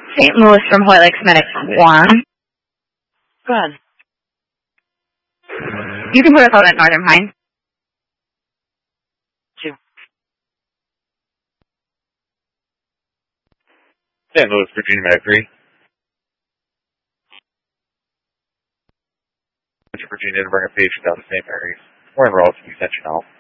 St. Louis from Hoyt Lakes Medic 1. Go ahead. You can put us out at Northern Pines. 2. St. Louis, Virginia Medic 3. Virginia to bring a patient down to St. Mary's. We're in relative attention now.